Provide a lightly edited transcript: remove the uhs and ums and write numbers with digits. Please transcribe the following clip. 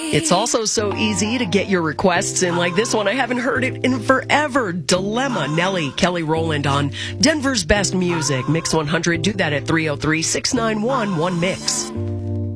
It's also so easy to get your requests in, like this one. I haven't heard it in forever. Dilemma, Nelly, Kelly Rowland on Denver's Best Music, Mix 100. Do that at 303-691-1Mix.